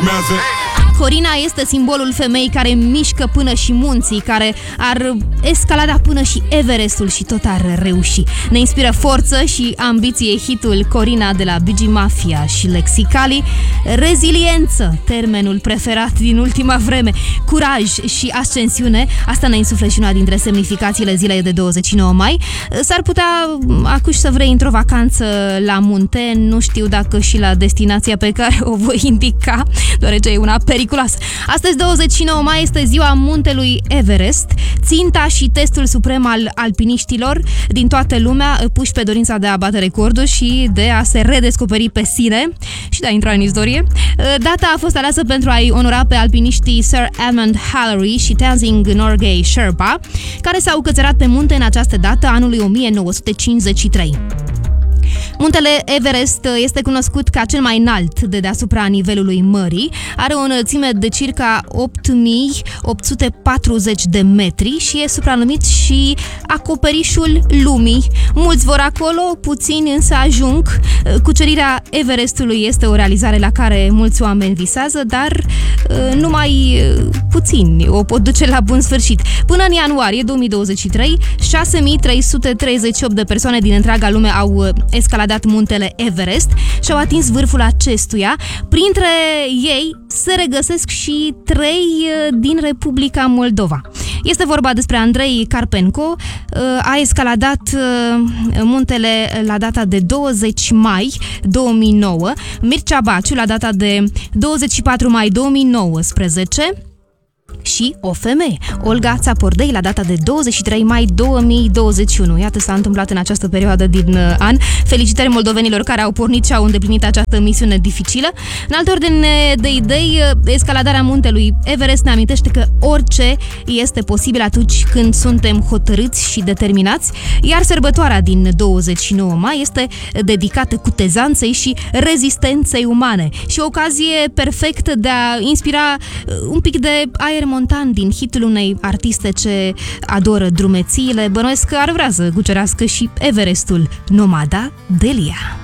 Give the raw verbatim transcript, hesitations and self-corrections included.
urmează. Corina este simbolul femeii care mișcă până și munții, care ar escalada până și Everestul și tot ar reuși. Ne inspiră forță și ambiție hitul Corina de la Bigi Mafia și Lexicali. Reziliență, termenul preferat din ultima vreme. Curaj și ascensiune, asta ne insuflă și una dintre semnificațiile zilei de douăzeci și nouă mai. S-ar putea acuși să vrei într-o vacanță la munte, nu știu dacă și la destinația pe care o voi indica, deoarece e una periculoasă. Astăzi, douăzeci și nouă mai, este ziua muntelui Everest, ținta și testul suprem al alpiniștilor din toată lumea, puși pe dorința de a bate recorduri și de a se redescoperi pe sine și de a intra în istorie. Data a fost aleasă pentru a-i onora pe alpiniștii Sir Edmund Hillary și Tenzing Norgay Sherpa, care s-au cățărat pe munte în această dată anului o mie nouă sute cincizeci și trei. Muntele Everest este cunoscut ca cel mai înalt de deasupra nivelului mării. Are o înălțime de circa opt mii opt sute patruzeci de metri și e supranumit și acoperișul lumii. Mulți vor acolo, puțini însă ajung. Cucerirea Everestului este o realizare la care mulți oameni visează, dar numai puțini o pot duce la bun sfârșit. Până în ianuarie două mii douăzeci și trei, șase mii trei sute treizeci și opt de persoane din întreaga lume au escaladat muntele Everest și au atins vârful acestuia. Printre ei se regăsesc și trei din Republica Moldova. Este vorba despre Andrei Karpenko, a escaladat muntele la data de douăzeci mai două mii nouă, Mircea Baciu la data de douăzeci și patru mai două mii nouăsprezece și o femeie, Olga Țapordei, la data de douăzeci și trei mai două mii douăzeci și unu. Iată, s-a întâmplat în această perioadă din an. Felicitări moldovenilor care au pornit și au îndeplinit această misiune dificilă. În alt ordine de idei, escaladarea muntelui Everest ne amintește că orice este posibil atunci când suntem hotărâți și determinați, iar sărbătoarea din douăzeci și nouă mai este dedicată cutezanței și rezistenței umane și o ocazie perfectă de a inspira un pic de aer montan din hitul unei artiste ce adoră drumețiile. Bănuiesc că ar vrea să cucerească și Everestul, Nomada Delia.